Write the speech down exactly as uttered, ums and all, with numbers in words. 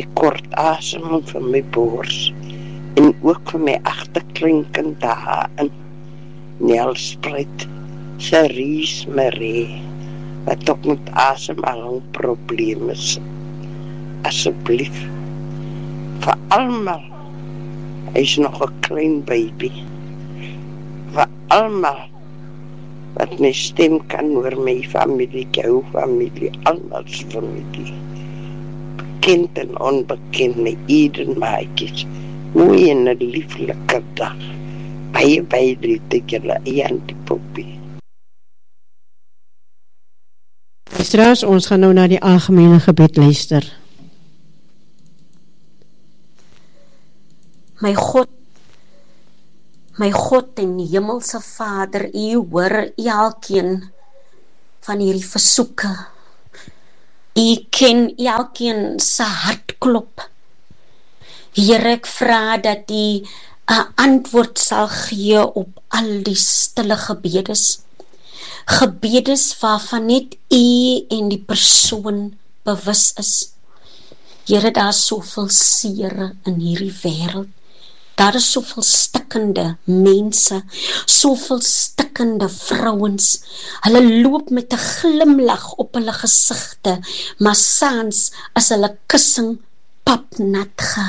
my kort asem en vir my bors en ook vir my agterklinken daar in Nelspruit Cerise Marie wat ook met asemhaling probleme is. Asseblief vir almal, hy is nog 'n klein baby, vir almal wat my stem kan hoor, my familie, jou familie, almal se familie, bekend en onbekend, my Eden maatjies, mooi en 'n lieflike dag, baie baie liefde julle, Jantie Poppie. Luisteraars, ons gaan nou na die algemene gebed luister. My God, my God en Hemelse Vader, U hoor elkeen van hierdie versoeke. U ken elkeen se hartklop. Here, ek vra dat U 'n antwoord sal gee op al die stille gebedes. Gebedes waarvan net U en die persoon bewus is. Here, daar is soveel seere in hierdie wêreld. Daar is soveel stikkende mense, soveel stikkende vrouens. Hulle loop met 'n glimlag op hulle gesigte, maar saans is hulle kussing papnat gehad.